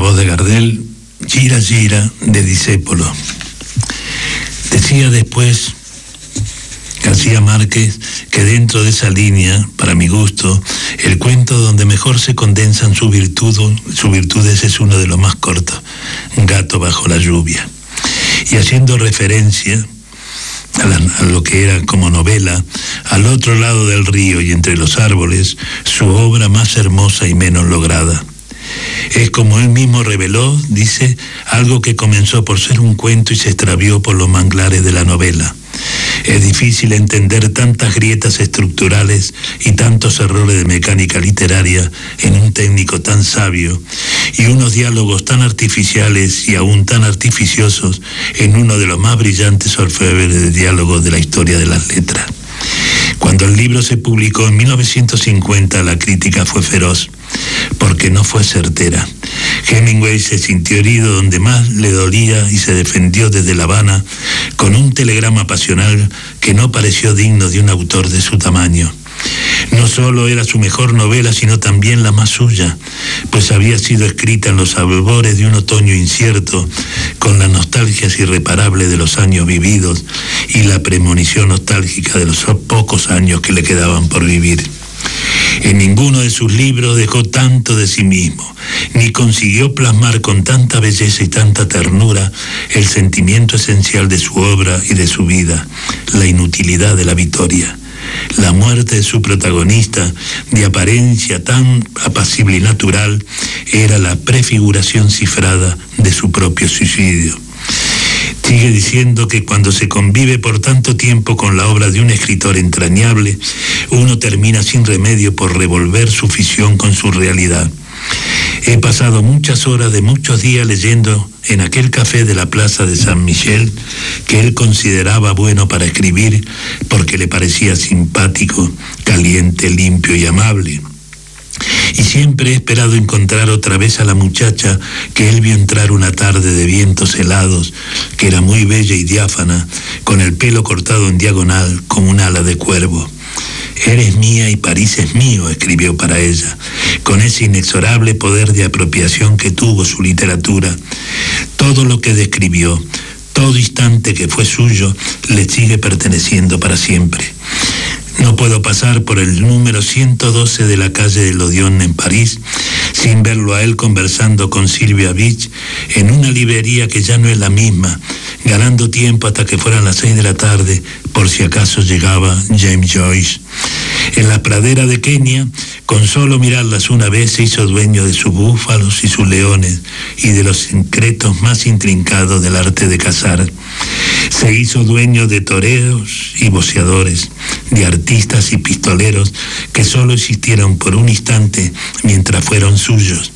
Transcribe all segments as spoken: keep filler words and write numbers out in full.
voz de Gardel, Gira Gira de Discépolo. Decía después García Márquez que dentro de esa línea, para mi gusto, el cuento donde mejor se condensan sus virtudes, sus virtudes es uno de los más cortos, Gato bajo la lluvia. Y haciendo referencia a, la, a lo que era como novela, al otro lado del río y entre los árboles, su obra más hermosa y menos lograda. Es como él mismo reveló, dice, algo que comenzó por ser un cuento y se extravió por los manglares de la novela. Es difícil entender tantas grietas estructurales y tantos errores de mecánica literaria en un técnico tan sabio y unos diálogos tan artificiales y aún tan artificiosos en uno de los más brillantes orfebres de diálogos de la historia de las letras. Cuando el libro se publicó en mil novecientos cincuenta, la crítica fue feroz, porque no fue certera. Hemingway se sintió herido donde más le dolía y se defendió desde La Habana con un telegrama pasional que no pareció digno de un autor de su tamaño. No solo era su mejor novela, sino también la más suya, pues había sido escrita en los albores de un otoño incierto, con las nostalgias irreparables de los años vividos y la premonición nostálgica de los pocos años que le quedaban por vivir. En ninguno de sus libros dejó tanto de sí mismo, ni consiguió plasmar con tanta belleza y tanta ternura el sentimiento esencial de su obra y de su vida, la inutilidad de la victoria. La muerte de su protagonista, de apariencia tan apacible y natural, era la prefiguración cifrada de su propio suicidio. Sigue diciendo que cuando se convive por tanto tiempo con la obra de un escritor entrañable, uno termina sin remedio por revolver su ficción con su realidad. He pasado muchas horas de muchos días leyendo en aquel café de la plaza de San Michel, que él consideraba bueno para escribir porque le parecía simpático, caliente, limpio y amable. Y siempre he esperado encontrar otra vez a la muchacha que él vio entrar una tarde de vientos helados, que era muy bella y diáfana, con el pelo cortado en diagonal como un ala de cuervo. «Eres mía y París es mío», escribió para ella, con ese inexorable poder de apropiación que tuvo su literatura. Todo lo que describió, todo instante que fue suyo, le sigue perteneciendo para siempre. No puedo pasar por el número ciento doce de la calle del Odeón en París sin verlo a él conversando con Silvia Beach en una librería que ya no es la misma, ganando tiempo hasta que fueran las seis de la tarde por si acaso llegaba James Joyce. En la pradera de Kenia, con solo mirarlas una vez, se hizo dueño de sus búfalos y sus leones y de los secretos más intrincados del arte de cazar. Se hizo dueño de toreros y boxeadores, de artistas y pistoleros que solo existieron por un instante mientras fueron suyos.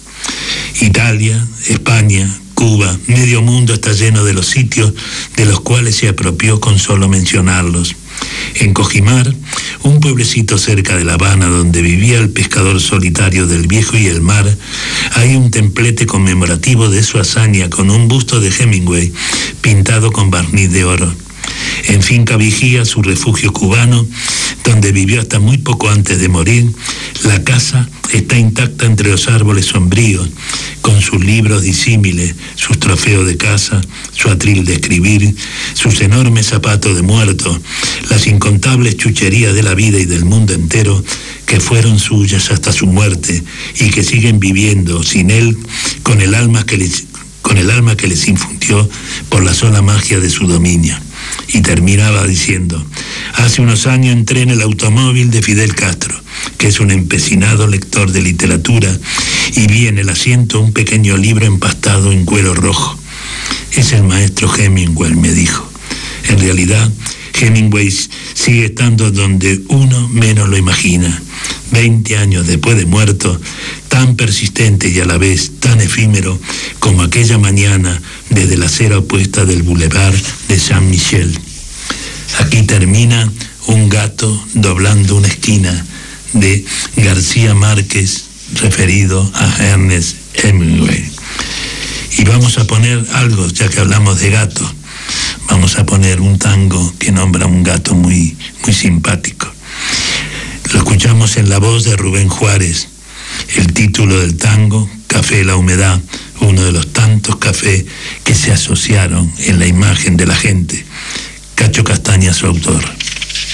Italia, España, Cuba, medio mundo está lleno de los sitios de los cuales se apropió con solo mencionarlos. En Cojimar, un pueblecito cerca de La Habana donde vivía el pescador solitario del Viejo y el Mar, hay un templete conmemorativo de su hazaña con un busto de Hemingway pintado con barniz de oro. En Finca Vigía, su refugio cubano, donde vivió hasta muy poco antes de morir, la casa está intacta entre los árboles sombríos, con sus libros disímiles, sus trofeos de caza, su atril de escribir, sus enormes zapatos de muerto, las incontables chucherías de la vida y del mundo entero que fueron suyas hasta su muerte y que siguen viviendo sin él, con el alma que les, con el alma que les infundió por la sola magia de su dominio. Y terminaba diciendo: hace unos años entré en el automóvil de Fidel Castro, que es un empecinado lector de literatura, y vi en el asiento un pequeño libro empastado en cuero rojo. Es el maestro Hemingway, me dijo. En realidad, Hemingway sigue estando donde uno menos lo imagina. Veinte años después de muerto, tan persistente y a la vez tan efímero como aquella mañana desde la acera opuesta del Boulevard de San Michel. Aquí termina Un gato doblando una esquina, de García Márquez, referido a Ernest Hemingway. Y vamos a poner algo, ya que hablamos de gato, vamos a poner un tango que nombra un gato muy, muy simpático. Lo escuchamos en la voz de Rubén Juárez. El título del tango, Café La Humedad, uno de los tantos cafés que se asociaron en la imagen de la gente. Cacho Castaña, su autor.